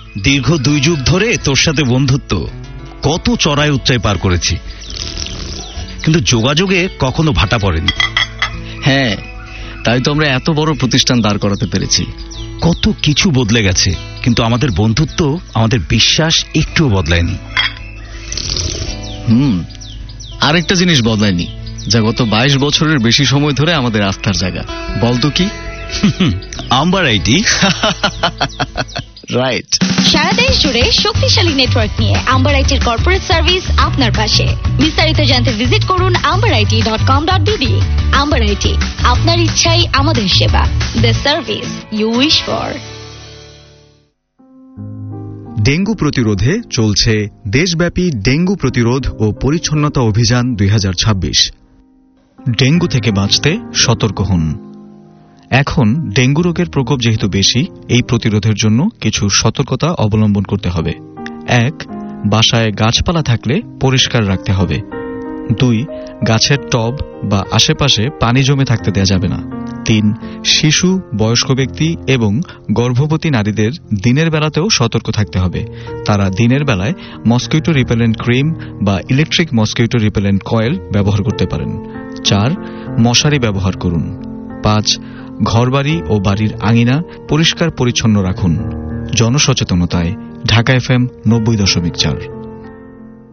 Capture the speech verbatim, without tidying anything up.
দীর্ঘ দুই যুগ ধরে তোর সাথে বন্ধুত্ব, কত চড়াই উচ্চাই পার করেছি, কিন্তু যোগাযোগে কখনো ভাটা পড়েনি। হ্যাঁ, তাই তো আমরা এত বড় প্রতিষ্ঠান দাঁড় করাতে পেরেছি। কত কিছু বদলে গেছে, কিন্তু আমাদের বন্ধুত্ব, আমাদের বিশ্বাস একটুও বদলায়নি। হুম আরেকটা জিনিস বদলায়নি, যা গত বাইশ বছরের বেশি সময় ধরে আমাদের আস্থার জায়গা। বলতো কি? Amber IT. রাইট। সারা দেশ জুড়ে শক্তিশালী নেটওয়ার্ক নিয়ে আম্বার আইটির কর্পোরেট সার্ভিস আপনার পাশে। বিস্তারিত জানতে ভিজিট করুন amber IT dot com dot BD. Amber IT, আপনার ইচ্ছাই আমাদের সেবা। The service you wish for. Dengue প্রতিরোধে চলছে দেশব্যাপী ডেঙ্গু প্রতিরোধ ও পরিচ্ছন্নতা অভিযান দুই হাজার ছাব্বিশ। ডেঙ্গু থেকে বাঁচতে সতর্ক হন। এখন ডেঙ্গু রোগের প্রকোপ যেহেতু বেশি, এই প্রতিরোধের জন্য কিছু সতর্কতা অবলম্বন করতে হবে। এক, বাসায় গাছপালা থাকলে পরিষ্কার রাখতে হবে। দুই, গাছের টব বা আশেপাশে পানি জমে থাকতে দেওয়া যাবে না। তিন, শিশু, বয়স্ক ব্যক্তি এবং গর্ভবতী নারীদের দিনের বেলাতেও সতর্ক থাকতে হবে। তারা দিনের বেলায় মসকিউটো রিপেলেন্ট ক্রিম বা ইলেকট্রিক মসকিউটো রিপেলেন্ট কয়েল ব্যবহার করতে পারেন। চার, মশারি ব্যবহার করুন। পাঁচ, ঘরবাড়ি ও বাড়ির আঙিনা পরিষ্কার পরিচ্ছন্ন রাখুন। জনসচেতনতায় ঢাকা এফএম নব্বই দশমিক চার।